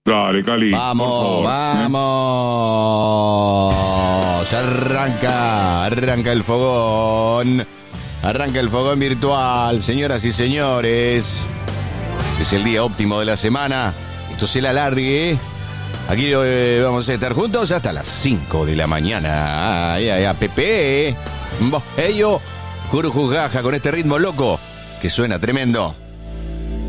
Dale, Cali. por Vamos, favor, vamos. Arranca el fogón. Arranca el fogón virtual, señoras y señores. Es el día óptimo de la semana. Esto se la alargue. Aquí vamos a estar juntos hasta las 5 de la mañana. Ay, ay, ay, Pepe. Ello, Jurujujaja, con este ritmo loco que suena tremendo.